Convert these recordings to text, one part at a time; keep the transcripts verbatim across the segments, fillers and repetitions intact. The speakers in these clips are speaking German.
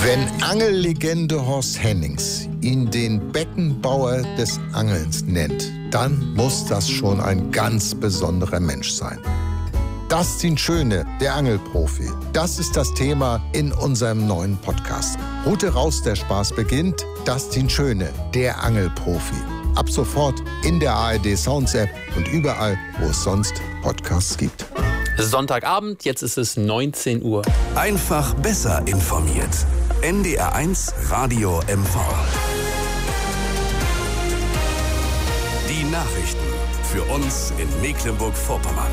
Wenn Angellegende Horst Hennings ihn den Beckenbauer des Angelns nennt, dann muss das schon ein ganz besonderer Mensch sein. Dustin Schöne, der Angelprofi. Das ist das Thema in unserem neuen Podcast. Route raus, der Spaß beginnt. Dustin Schöne, der Angelprofi. Ab sofort in der A R D Sounds App und überall, wo es sonst Podcasts gibt. Sonntagabend, jetzt ist es neunzehn Uhr. Einfach besser informiert. N D R eins Radio M V. Die Nachrichten für uns in Mecklenburg-Vorpommern.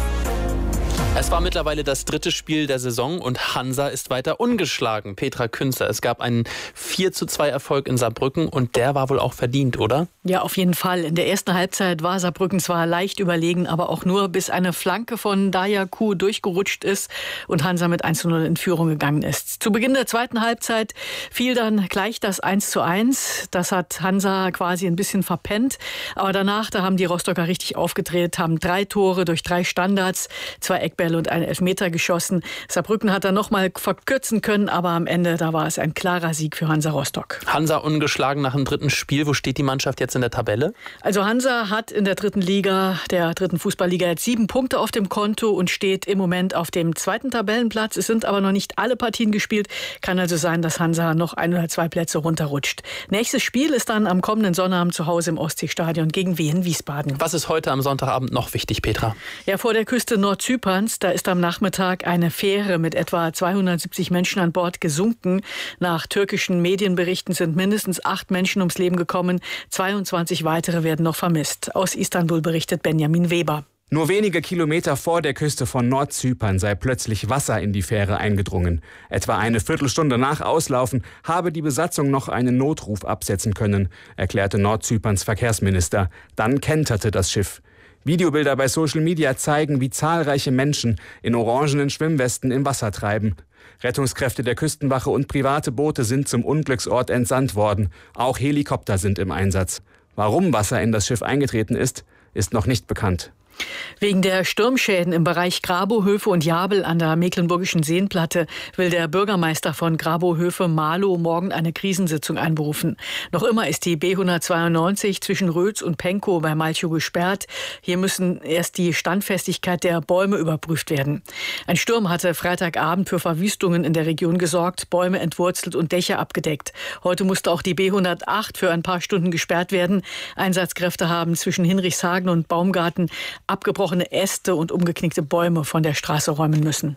Es war mittlerweile das dritte Spiel der Saison und Hansa ist weiter ungeschlagen. Petra Künzer, es gab einen vier zu zwei Erfolg in Saarbrücken und der war wohl auch verdient, oder? Ja, auf jeden Fall. In der ersten Halbzeit war Saarbrücken zwar leicht überlegen, aber auch nur, bis eine Flanke von Daya Kuh durchgerutscht ist und Hansa mit eins zu null in Führung gegangen ist. Zu Beginn der zweiten Halbzeit fiel dann gleich das eins zu eins. Das hat Hansa quasi ein bisschen verpennt. Aber danach, da haben die Rostocker richtig aufgedreht, haben drei Tore durch drei Standards, zwei Eckbälle und einen Elfmeter geschossen. Saarbrücken hat dann noch mal verkürzen können, aber am Ende, da war es ein klarer Sieg für Hansa Rostock. Hansa ungeschlagen nach dem dritten Spiel. Wo steht die Mannschaft jetzt in der Tabelle? Also Hansa hat in der dritten Liga, der dritten Fußballliga, jetzt sieben Punkte auf dem Konto und steht im Moment auf dem zweiten Tabellenplatz. Es sind aber noch nicht alle Partien gespielt. Kann also sein, dass Hansa noch ein oder zwei Plätze runterrutscht. Nächstes Spiel ist dann am kommenden Sonnabend zu Hause im Ostseestadion gegen Wien Wiesbaden. Was ist heute am Sonntagabend noch wichtig, Petra? Ja, vor der Küste Nordzyperns, da ist am Nachmittag eine Fähre mit etwa zweihundertsiebzig Menschen an Bord gesunken. Nach türkischen Medienberichten sind mindestens acht Menschen ums Leben gekommen. zweiundzwanzig weitere werden noch vermisst. Aus Istanbul berichtet Benjamin Weber. Nur wenige Kilometer vor der Küste von Nordzypern sei plötzlich Wasser in die Fähre eingedrungen. Etwa eine Viertelstunde nach Auslaufen habe die Besatzung noch einen Notruf absetzen können, erklärte Nordzyperns Verkehrsminister. Dann kenterte das Schiff. Videobilder bei Social Media zeigen, wie zahlreiche Menschen in orangenen Schwimmwesten im Wasser treiben. Rettungskräfte der Küstenwache und private Boote sind zum Unglücksort entsandt worden. Auch Helikopter sind im Einsatz. Warum Wasser in das Schiff eingetreten ist, ist noch nicht bekannt. Wegen der Sturmschäden im Bereich Grabow-Höfe und Jabel an der mecklenburgischen Seenplatte will der Bürgermeister von Grabow-Höfe, Marlow, morgen eine Krisensitzung einberufen. Noch immer ist die B hundertzweiundneunzig zwischen Rötz und Penkow bei Malchow gesperrt. Hier müssen erst die Standfestigkeit der Bäume überprüft werden. Ein Sturm hatte Freitagabend für Verwüstungen in der Region gesorgt, Bäume entwurzelt und Dächer abgedeckt. Heute musste auch die B hundertacht für ein paar Stunden gesperrt werden. Einsatzkräfte haben zwischen Hinrichshagen und Baumgarten abgebrochene Äste und umgeknickte Bäume von der Straße räumen müssen.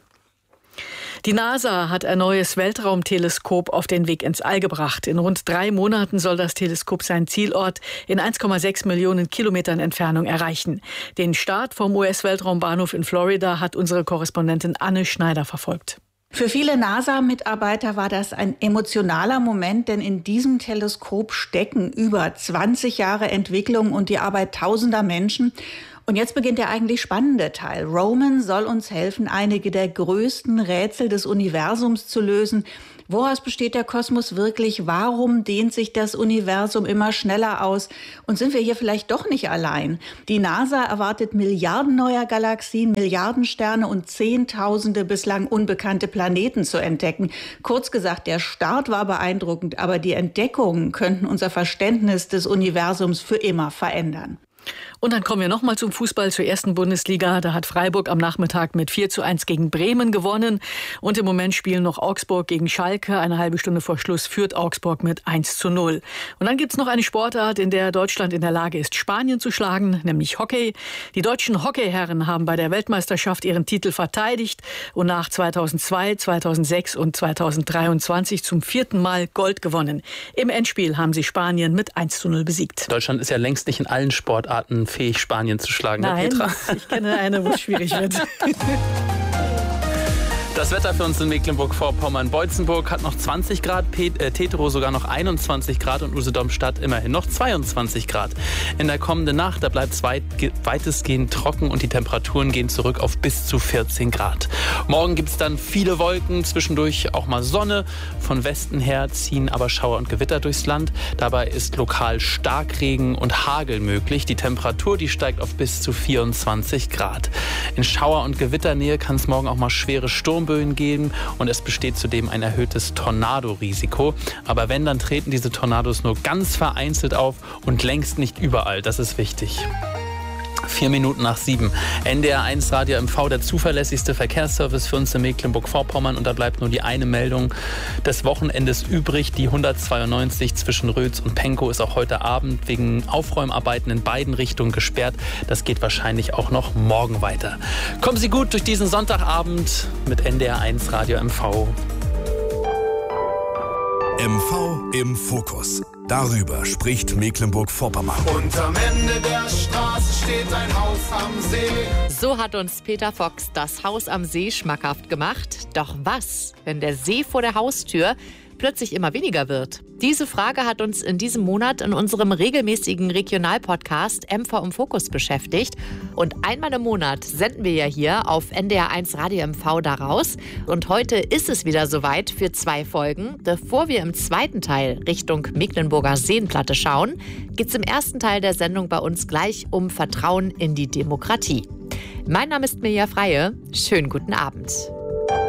Die NASA hat ein neues Weltraumteleskop auf den Weg ins All gebracht. In rund drei Monaten soll das Teleskop seinen Zielort in eins Komma sechs Millionen Kilometern Entfernung erreichen. Den Start vom U S-Weltraumbahnhof in Florida hat unsere Korrespondentin Anne Schneider verfolgt. Für viele NASA-Mitarbeiter war das ein emotionaler Moment, denn in diesem Teleskop stecken über zwanzig Jahre Entwicklung und die Arbeit tausender Menschen. Und jetzt beginnt der eigentlich spannende Teil. Roman soll uns helfen, einige der größten Rätsel des Universums zu lösen. Woraus besteht der Kosmos wirklich? Warum dehnt sich das Universum immer schneller aus? Und sind wir hier vielleicht doch nicht allein? Die NASA erwartet Milliarden neuer Galaxien, Milliarden Sterne und Zehntausende bislang unbekannte Planeten zu entdecken. Kurz gesagt, der Start war beeindruckend, aber die Entdeckungen könnten unser Verständnis des Universums für immer verändern. Und dann kommen wir noch mal zum Fußball, zur ersten Bundesliga. Da hat Freiburg am Nachmittag mit vier zu eins gegen Bremen gewonnen. Und im Moment spielen noch Augsburg gegen Schalke. Eine halbe Stunde vor Schluss führt Augsburg mit eins zu null. Und dann gibt's noch eine Sportart, in der Deutschland in der Lage ist, Spanien zu schlagen, nämlich Hockey. Die deutschen Hockeyherren haben bei der Weltmeisterschaft ihren Titel verteidigt und nach zweitausendzwei, zweitausendsechs und zweitausenddreiundzwanzig zum vierten Mal Gold gewonnen. Im Endspiel haben sie Spanien mit eins zu null besiegt. Deutschland ist ja längst nicht in allen Sportarten fähig, Spanien zu schlagen. Nein, Petra? Ich kenne eine, wo es schwierig wird. Das Wetter für uns in Mecklenburg-Vorpommern. Beutzenburg hat noch zwanzig Grad, Teterow sogar noch einundzwanzig Grad und Usedom-Stadt immerhin noch zweiundzwanzig Grad. In der kommenden Nacht, da bleibt es weit, weitestgehend trocken und die Temperaturen gehen zurück auf bis zu vierzehn Grad. Morgen gibt es dann viele Wolken, zwischendurch auch mal Sonne. Von Westen her ziehen aber Schauer und Gewitter durchs Land. Dabei ist lokal Starkregen und Hagel möglich. Die Temperatur, die steigt auf bis zu vierundzwanzig Grad. In Schauer- und Gewitternähe kann es morgen auch mal schwere Sturm Sturmböen geben und es besteht zudem ein erhöhtes Tornadorisiko. Aber wenn, dann treten diese Tornados nur ganz vereinzelt auf und längst nicht überall. Das ist wichtig. Vier Minuten nach sieben. N D R eins Radio M V, der zuverlässigste Verkehrsservice für uns in Mecklenburg-Vorpommern. Und da bleibt nur die eine Meldung des Wochenendes übrig. Die hundertzweiundneunzig zwischen Rötz und Pankow ist auch heute Abend wegen Aufräumarbeiten in beiden Richtungen gesperrt. Das geht wahrscheinlich auch noch morgen weiter. Kommen Sie gut durch diesen Sonntagabend mit N D R eins Radio M V. M V im Fokus. Darüber spricht Mecklenburg-Vorpommern. Und am Ende der Straße steht ein Haus am See. So hat uns Peter Fox das Haus am See schmackhaft gemacht. Doch was, wenn der See vor der Haustür plötzlich immer weniger wird? Diese Frage hat uns in diesem Monat in unserem regelmäßigen Regionalpodcast M V im Fokus beschäftigt. Und einmal im Monat senden wir ja hier auf N D R eins Radio M V daraus. Und heute ist es wieder soweit für zwei Folgen. Bevor wir im zweiten Teil Richtung Mecklenburger Seenplatte schauen, geht es im ersten Teil der Sendung bei uns gleich um Vertrauen in die Demokratie. Mein Name ist Mirja Freie. Schönen guten Abend.